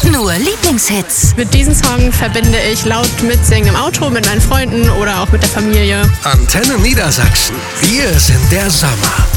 Nur Lieblingshits. Mit diesem Song verbinde ich laut mitsingen im Auto mit meinen Freunden oder auch mit der Familie. Antenne Niedersachsen. Wir sind der Sommer.